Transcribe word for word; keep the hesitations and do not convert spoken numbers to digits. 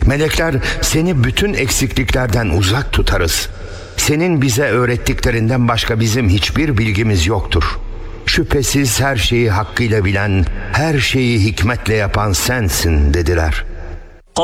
Melekler seni bütün eksikliklerden uzak tutarız. Senin bize öğrettiklerinden başka bizim hiçbir bilgimiz yoktur. Şüphesiz her şeyi hakkıyla bilen, her şeyi hikmetle yapan sensin dediler.